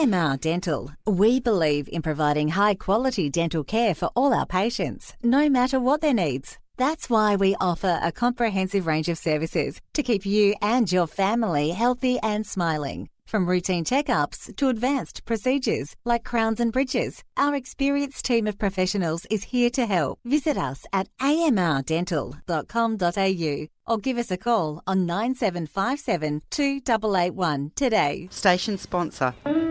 AMR Dental. We believe in providing high-quality dental care for all our patients, no matter what their needs. That's why we offer a comprehensive range of services to keep you and your family healthy and smiling. From routine checkups to advanced procedures like crowns and bridges, our experienced team of professionals is here to help. Visit us at amrdental.com.au or give us a call on 9757 2881 today. Station sponsor.